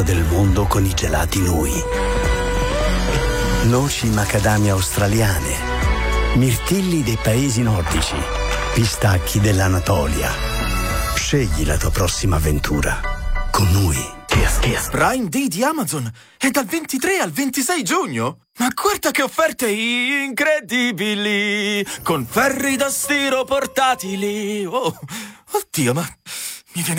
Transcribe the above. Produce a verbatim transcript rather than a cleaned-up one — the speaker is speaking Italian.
del mondo con i gelati Nui. Noci macadamia australiane, mirtilli dei paesi nordici, pistacchi dell'Anatolia. Scegli la tua prossima avventura con Nui. Prime Day di Amazon è dal ventitré al ventisei giugno. Ma guarda che offerte incredibili, con ferri da stiro portatili. Oh, oddio, ma